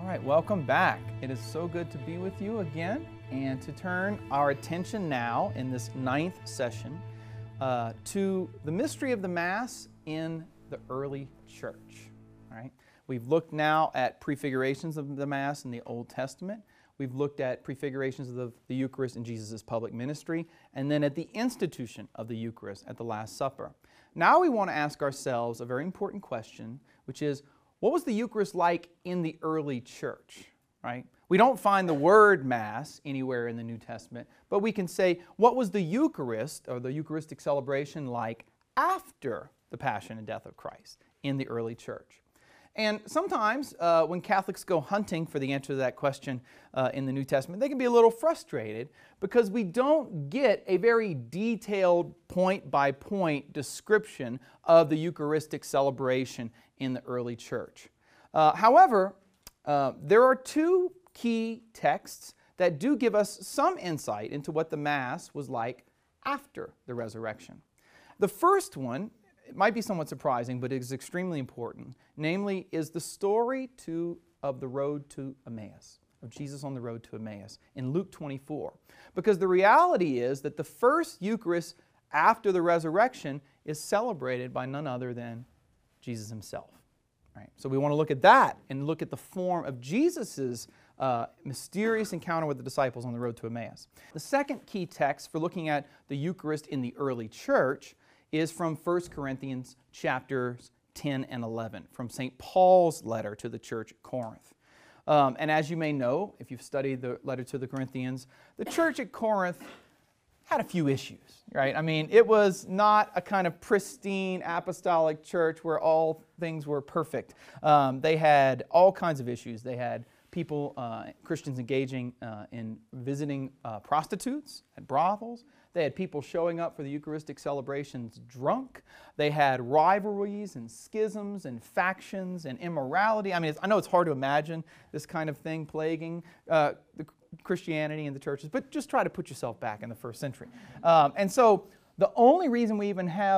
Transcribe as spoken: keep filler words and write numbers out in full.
right, welcome back. It is so good to be with you again and to turn our attention now in this ninth session uh, to the mystery of the Mass in the early church. All right? We've looked now at prefigurations of the Mass in the Old Testament. We've looked at prefigurations of the, the Eucharist in Jesus' public ministry, and then at the institution of the Eucharist at the Last Supper. Now we want to ask ourselves a very important question, which is, what was the Eucharist like in the early church? Right? We don't find the word Mass anywhere in the New Testament, but we can say, what was the Eucharist, or the Eucharistic celebration, like after the Passion and Death of Christ in the early church? And sometimes uh, when Catholics go hunting for the answer to that question uh, in the New Testament, they can be a little frustrated because we don't get a very detailed point-by-point description of the Eucharistic celebration in the early church. Uh, however, uh, there are two key texts that do give us some insight into what the Mass was like after the resurrection. The first one, it might be somewhat surprising, but it is extremely important. Namely, is the story to, of the road to Emmaus, of Jesus on the road to Emmaus in Luke twenty-four. Because the reality is that the first Eucharist after the resurrection is celebrated by none other than Jesus himself. Right? So we want to look at that and look at the form of Jesus' uh, mysterious encounter with the disciples on the road to Emmaus. The second key text for looking at the Eucharist in the early church is from First Corinthians chapters ten and eleven, from Saint Paul's letter to the church at Corinth. Um, and as you may know, if you've studied the letter to the Corinthians, the church at Corinth had a few issues, right? I mean, it was not a kind of pristine apostolic church where all things were perfect. Um, they had all kinds of issues. They had people, uh, Christians engaging uh, in visiting uh, prostitutes at brothels. They had people showing up for the Eucharistic celebrations drunk. They had rivalries and schisms and factions and immorality. I mean, it's, I know it's hard to imagine this kind of thing plaguing uh, the Christianity in the churches, but just try to put yourself back in the first century. Um, and so the only reason we even have